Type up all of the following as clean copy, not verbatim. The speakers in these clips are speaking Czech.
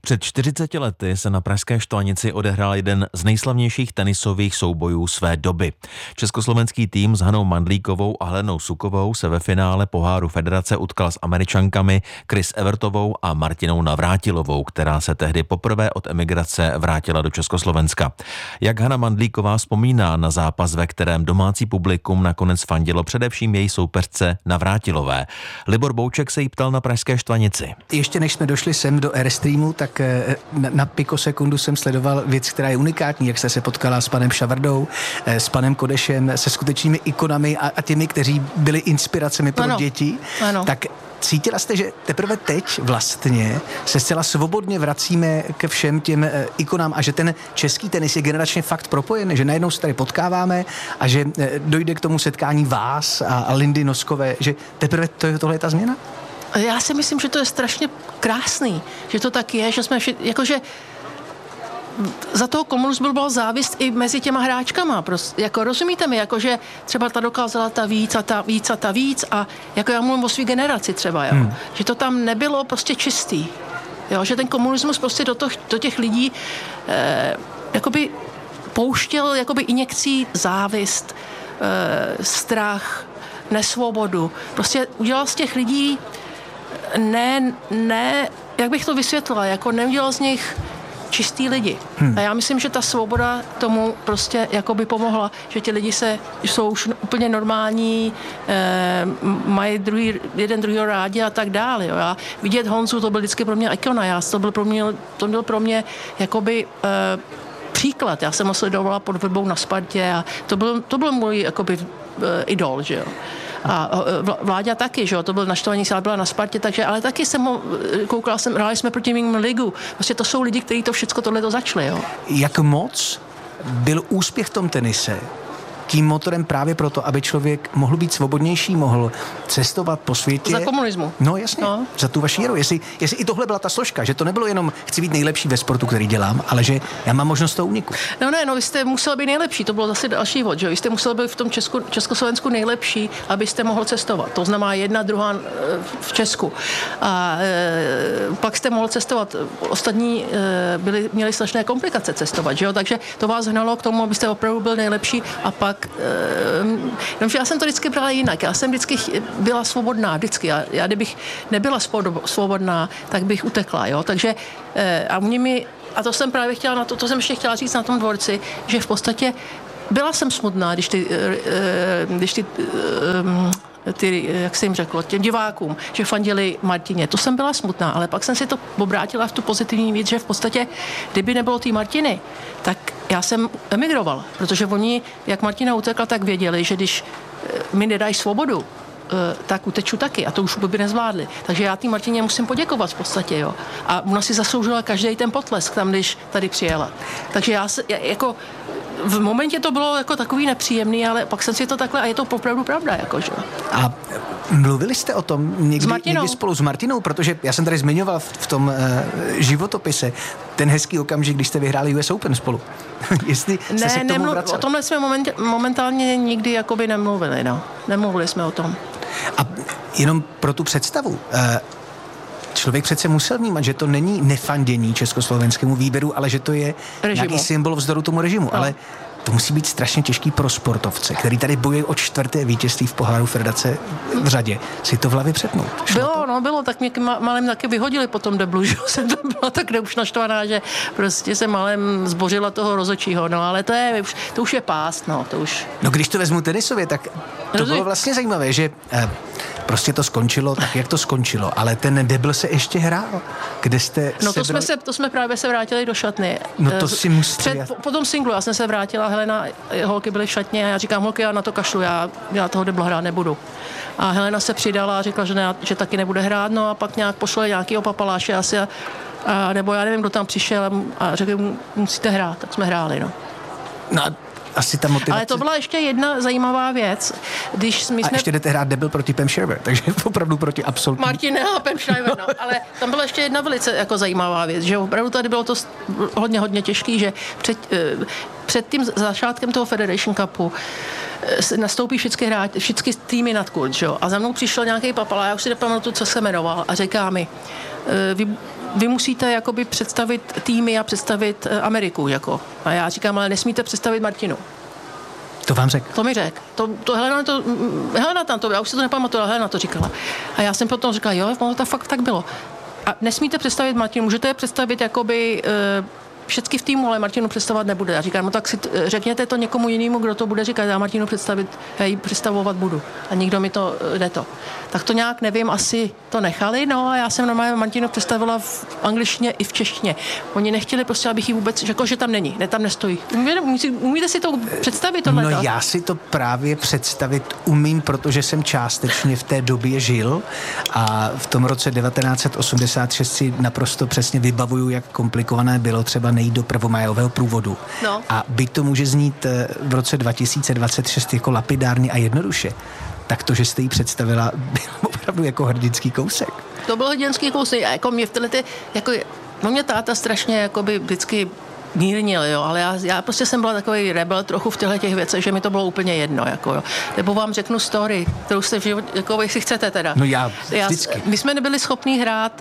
Před 40 lety se na pražské Štvanici odehrál jeden z nejslavnějších tenisových soubojů své doby. Československý tým s Hanou Mandlíkovou a Helenou Sukovou se ve finále poháru federace utkal s Američankami Chris Evertovou a Martinou Navrátilovou, která se tehdy poprvé od emigrace vrátila do Československa. Jak Hana Mandlíková vzpomíná na zápas, ve kterém domácí publikum nakonec fandilo především její soupeřce Navrátilové. Libor Bouček se jí ptal na pražské Štvanici. Ještě než jsme došli sem do Airstreamu, tak na pikosekundu jsem sledoval věc, která je unikátní, jak jste se potkala s panem Šavrdou, s panem Kodešem, se skutečnými ikonami a těmi, kteří byli inspiracemi pro děti. Ano. Tak cítila jste, že teprve teď vlastně se zcela svobodně vracíme ke všem těm ikonám a že ten český tenis je generačně fakt propojen, že najednou se tady potkáváme a že dojde k tomu setkání vás a Lindy Noskové, že teprve tohle je ta změna? Já si myslím, že to je strašně krásný, že to tak je, že jsme jakože za toho komunismu byla závist i mezi těma hráčkama. Prostě, jako rozumíte mi, jakože třeba ta dokázala ta víc a jako já mluvím o svý generaci třeba, jo. Že to tam nebylo prostě čistý. Jo, že ten komunismus prostě do těch lidí jakoby pouštěl jakoby injekcí závist, strach, nesvobodu. Prostě udělal z těch lidí ne, jak bych to vysvětlila, jako neudělal z nich čistý lidi. A já myslím, že ta svoboda tomu prostě jakoby pomohla, že ti lidi jsou už úplně normální, mají jeden druhýho rádi a tak dále. Jo. Já vidět Honzu, to byl vždycky pro mě ikona, to byl pro mě jakoby příklad. Já jsem ho sledovala pod Vrbou na Spartě a to byl můj jakoby idol, že jo. A Vláďa taky, že jo, to byl naštvaný, ale byla na Spartě, takže, ale taky hráli jsme proti mým ligu. Prostě to jsou lidi, kteří to všechno tohleto začali, jo. Jak moc byl úspěch v tom tenise tím motorem právě proto, aby člověk mohl být svobodnější, mohl cestovat po světě. Za komunismu. No jasně, za tu vaši éru. Jestli i tohle byla ta složka, že to nebylo jenom chci být nejlepší ve sportu, který dělám, ale že já mám možnost toho úniku. No, vy jste musel být nejlepší, to bylo zase další vod, že vy jste musel být v tom Československu nejlepší, abyste mohl cestovat. To znamená jedna, druhá v Česku. A pak jste mohl cestovat. Ostatní měli strašné komplikace cestovat, že jo? Takže to vás hnalo k tomu, abyste opravdu byl nejlepší a pak já jsem to vždycky brala jinak. Já jsem vždycky byla svobodná, vždycky. Já kdybych nebyla svobodná, tak bych utekla, jo. Takže a to jsem právě chtěla, to jsem ještě chtěla říct na tom dvorci, že v podstatě byla jsem smutná, když ty, jak jsem jim řekl, těm divákům, že fandili Martině. To jsem byla smutná, ale pak jsem si to obrátila v tu pozitivní věc, že v podstatě, kdyby nebylo té Martiny, tak já jsem emigroval, protože oni, jak Martina utekla, tak věděli, že když mi nedají svobodu, tak uteču taky a to už by nezvládli. Takže já té Martině musím poděkovat v podstatě, jo. A ona si zasloužila každý ten potlesk tam, když tady přijela. Takže jako v momentě to bylo jako takový nepříjemný, ale pak jsem si to takhle, a je to opravdu pravda, jakože. A mluvili jste o tom někdy spolu s Martinou, protože já jsem tady zmiňoval v tom životopise ten hezký okamžik, když jste vyhráli US Open spolu. Jestli jste se k tomu vraceli. O tomhle jsme momentálně nikdy jakoby nemluvili, no. Nemluvili jsme o tom. A jenom pro tu představu, člověk přece musel vnímat, že to není nefandění československému výběru, ale že to je nějaký symbol vzdoru tomu režimu. No. Ale to musí být strašně těžký pro sportovce, který tady bojují o 4. vítězství v poháru federace v řadě. Si to v hlavě přetnout. Bylo, tak mě malem taky vyhodili po tom deblu, že jsem tam byla tak už naštvaná, že prostě jsem malem zbořila toho rozhodčího, no ale to už je pást, no, to už. No když to vezmu tenisově, tak to bylo vlastně zajímavé, že prostě to skončilo tak, jak to skončilo, ale ten debl se ještě hrál. Kde jste to jsme právě se vrátili do šatny. No to si musíte. Po tom singlu já jsem se vrátila, Helena, holky byly v šatně a já říkám, holky, já na to kašlu, já toho debla hrát nebudu. A Helena se přidala a řekla, že taky nebude hrát, no a pak nějak pošle nějakýho papaláše asi nebo já nevím, kdo tam přišel a řekl, musíte hrát, tak jsme hráli, no. No asi ta motivace. Ale to byla ještě jedna zajímavá věc. Ještě jdete hrát debl proti Pam Shriver, takže opravdu proti absolutní. Martina a Pam Shriver, no. Ale tam byla ještě jedna velice jako zajímavá věc, že opravdu tady bylo to hodně těžký, že před tím začátkem toho Federation Cupu nastoupí všichni týmy na kurz, že jo? A za mnou přišel nějaký papala, já už si nepamatuju, co se jmenoval, a říká mi, vy musíte jakoby představit týmy a představit Ameriku, jako. A já říkám, ale nesmíte představit Martinu. To vám řekl? To mi řekl. Helena tam to, já už si to nepamatuju, ale Helena to říkala. A já jsem potom říkala, jo, to fakt tak bylo. A nesmíte představit Martinu, můžete je představit jakoby všechny v týmu, ale Martinu představovat nebude. Já říkám, no tak si řekněte to někomu jinému, kdo to bude říkat, já Martinu představovat budu. A nikdo mi to neto. Tak to nějak nevím, asi to nechali, no a já jsem normálně Martinu představila v angličtině i v češtině. Oni nechtěli prostě, abych jí vůbec řekl, že tam není, ne, tam nestojí. Umíte si to představit tohle? No já si to právě představit umím, protože jsem částečně v té době žil a v tom roce 1986 si naprosto přesně vybavuju, jak komplikované bylo třeba nejít do prvomajového průvodu. No. A byť to může znít v roce 2026 jako lapidárně a jednoduše, tak to, že jste jí představila, bylo opravdu jako hrdinský kousek. To byl hrdinský kousek a jako mě v této, jako, no mě táta strašně jakoby vždycky mírnil, jo, ale já prostě jsem byla takový rebel trochu v těchto věcech, že mi to bylo úplně jedno, jako jo. Nebo vám řeknu story, kterou jste v životě, jako jestli chcete teda. No já vždycky. My jsme nebyli schopní hrát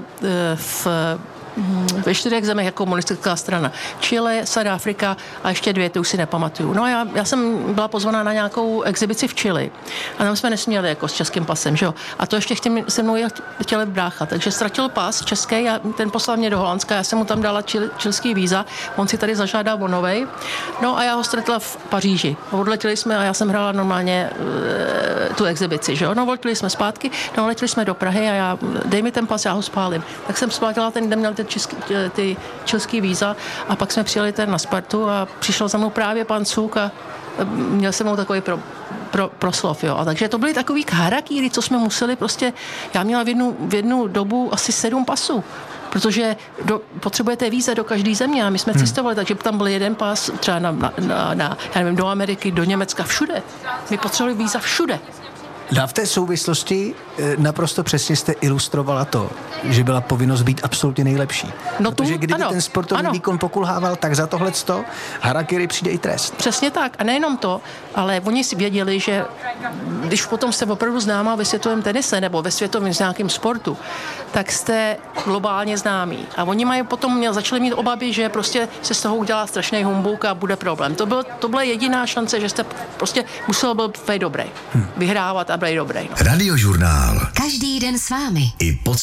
ve 4 zemích jako komunistická strana. Chile, South Afrika a ještě 2, to už si nepamatuju. No a já jsem byla pozvaná na nějakou exibici v Chile a tam jsme nesměli jako s českým pasem, že jo. A to ještě se mnou chtěli brácha, takže ztratil pas český a ten poslal mě do Holandska, já jsem mu tam dala chilský víza, on si tady zažádal o novej. No a já ho ztratila v Paříži. Odletěli jsme a já jsem hrála normálně tu exibici, že jo. No odletěli jsme zpátky, no letěli jsme do Prahy a dej mi ten pas, já ho spálím. Tak jsem spálila ten, kde měl ty chilský víza a pak jsme přijeli na Spartu a přišel za mnou právě pan Cuk a měl jsem mnou takový proslov, jo. A takže to byly takový harakíry, co jsme museli prostě, já měla v jednu dobu asi 7 pasů, protože potřebujete víza do každé země a my jsme cestovali, takže tam byl jeden pas třeba já nevím, do Ameriky, do Německa, všude. My potřebovali víza všude. A v té souvislosti naprosto přesně jste ilustrovala to, že byla povinnost být absolutně nejlepší. No protože kdyby ten sportovní výkon pokulhával, tak za tohleto harakiri přijde i trest. Přesně tak. A nejenom to, ale oni si věděli, že když potom jste opravdu známá ve světovém tenise nebo ve světovém nějakém sportu, tak jste globálně známí. A oni začali mít obavy, že prostě se z toho udělá strašný humbuk a bude problém. To byla jediná šance, že jste prostě musel být dobrý. Vyhrávat a být dobrý. Radiožurnál. Každý den s vámi. I po